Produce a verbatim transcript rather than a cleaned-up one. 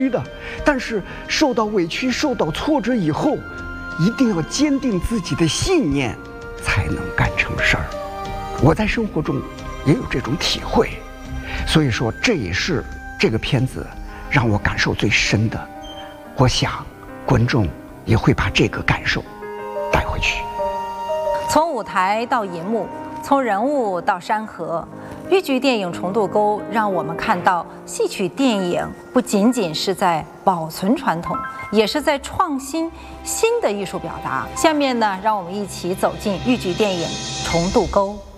的，但是受到委屈、受到挫折以后，一定要坚定自己的信念，才能干成事儿。我在生活中也有这种体会，所以说这也是这个片子让我感受最深的。我想观众也会把这个感受带回去。 从舞台到银幕，从人物到山河。豫剧电影《重渡沟》让我们看到，戏曲电影不仅仅是在保存传统，也是在创新新的艺术表达。下面呢，让我们一起走进豫剧电影《重渡沟》。